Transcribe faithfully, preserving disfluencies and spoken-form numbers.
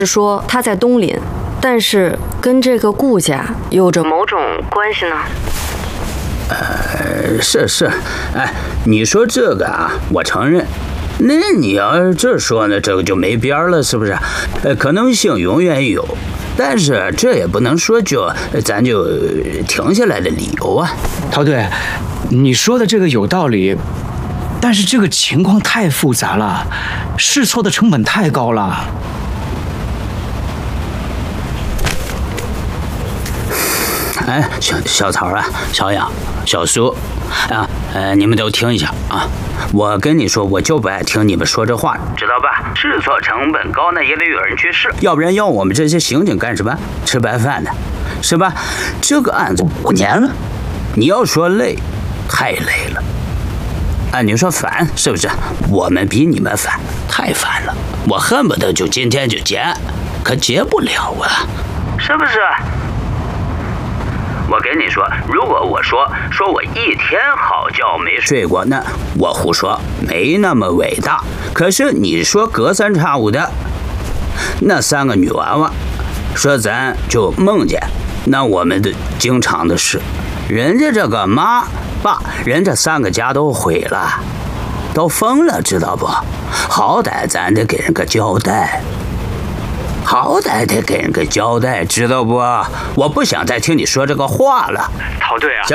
是说他在东林，但是跟这个顾家有着某种关系呢？ 呃，是是，哎，你说这个啊，我承认。那你要这说呢，这个就没边了，是不是？呃，可能性永远有，但是这也不能说就咱就停下来的理由啊。 陶队，你说的这个有道理，但是这个情况太复杂了，试错的成本太高了。 哎，小小草啊，小杨，小苏，啊，呃，你们都听一下啊！我跟你说，我就不爱听你们说这话，知道吧？试错成本高，那也得有人去试，要不然要我们这些刑警干什么？吃白饭的，是吧？这个案子五年了，你要说累，太累了。啊，你说烦是不是？我们比你们烦，太烦了。我恨不得就今天就结，可结不了啊，是不是？我跟你说，如果我说说我一天好觉没睡过，那我胡说，没那么伟大。可是你说隔三差五的，那三个女娃娃，说咱就梦见，那我们的经常的事，人家这个妈爸，人家三个家都毁了，都疯了，知道不？好歹咱得给人个交代。好歹得给人个交代，知道不？我不想再听你说这个话了。 陶队啊。